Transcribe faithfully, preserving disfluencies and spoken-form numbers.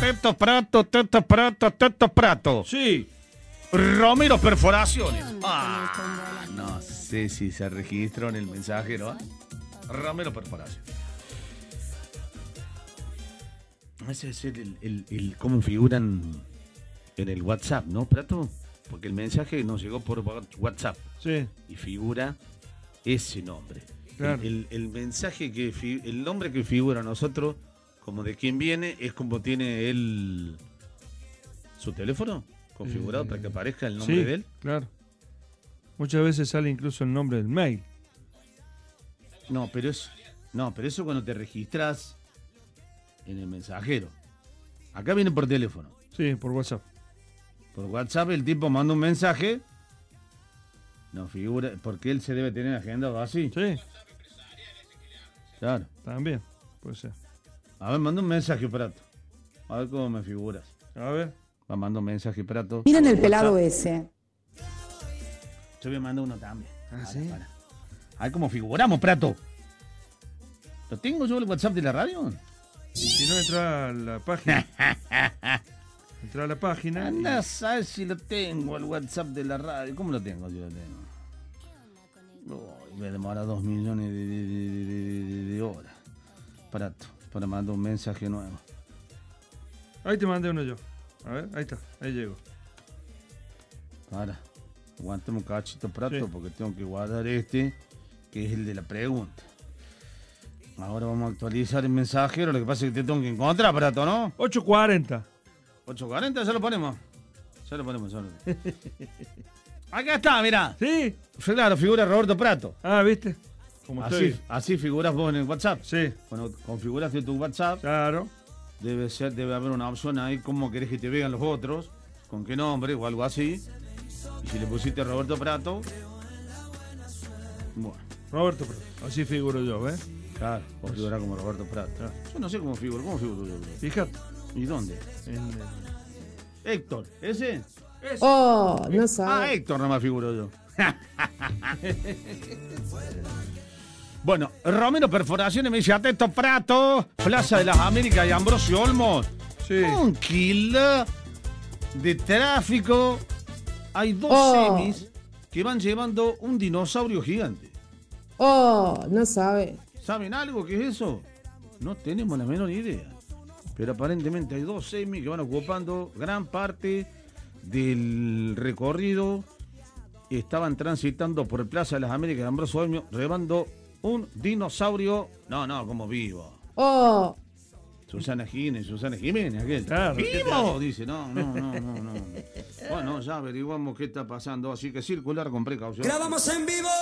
Teto Prato, Teto Prato, Teto Prato. Sí. Romero Perforaciones. Ah, no sé si se registró en el mensajero. ¿eh? Romero Perforaciones. Ese es el, el, el cómo figuran en el WhatsApp, ¿no, Prato? Porque el mensaje nos llegó por WhatsApp. Sí. Y figura ese nombre. Claro. El, el, el mensaje que fi, el nombre que figura a nosotros, como de quién viene, es como tiene él su teléfono configurado eh, para que aparezca el nombre sí, de él. Claro. Muchas veces sale incluso el nombre del mail. No, pero eso, no, pero eso cuando te registras en el mensajero. Acá viene por teléfono. Sí, por WhatsApp. Por WhatsApp el tipo manda un mensaje. No figura, porque él se debe tener agendado así. Sí. Claro. También, puede ser. A ver, manda un mensaje, Prato. A ver cómo me figuras. A ver. Va, mando un mensaje, Prato. Miren el pelado ese. Yo voy a mandar uno también. Ah, para, ¿sí? para. A ver cómo figuramos, Prato. ¿Lo tengo yo el WhatsApp de la radio? Si no, entra a la página. Entra a la página. Anda y... a saber si lo tengo, el WhatsApp de la radio. ¿Cómo lo tengo? Yo lo tengo. Oh, me demora dos millones de, de, de, de, de, de horas. Prato, para mandar un mensaje nuevo. Ahí te mandé uno yo. A ver, ahí está, ahí llego. Para, aguántame un cachito, Prato, Sí. porque tengo que guardar este, que es el de la pregunta. Ahora vamos a actualizar el mensajero, lo que pasa es que te tengo que encontrar, Prato, ¿no? ocho cuarenta. ocho cuarenta, ya lo ponemos. Ya lo ponemos, ya lo ponemos. Acá está, mirá. ¿Sí? Claro, figura Roberto Prato. Ah, ¿viste? Como Así, estoy. así figuras vos en el WhatsApp. Sí. Cuando configuraste tu WhatsApp, Claro. debe ser, debe haber una opción ahí, cómo querés que te vean los otros, con qué nombre o algo así. Y si le pusiste Roberto Prato, bueno, Roberto Prato. Así figuro yo, ¿ves? claro, vos figurás como Roberto Prato. Claro. Yo no sé cómo figuro, ¿cómo figuro yo? bro? Fíjate. ¿Y dónde? En el... Héctor, ¿ese? Oh, no Ah, sabe. Héctor nada más figuro yo. Bueno, Romero Perforaciones me dice, atento Prato, Plaza de las Américas y Ambrosio Olmos. Sí. Un kilo de tráfico. Hay dos Oh. semis que van llevando un dinosaurio gigante. Oh, no sabe. ¿Saben algo qué es eso? No tenemos la menor idea. Pero aparentemente hay dos semis que van ocupando gran parte del recorrido. Estaban transitando por Plaza de las Américas de Ambrosio Olmos, llevando un dinosaurio. No, no, como vivo. Oh, Susana Jiménez, Susana Jiménez, aquel. Claro, ¿qué ¡Vivo! tal? Dice, no, no, no, no, no. Bueno, ya averiguamos qué está pasando, así que circular con precaución. Grabamos en vivo.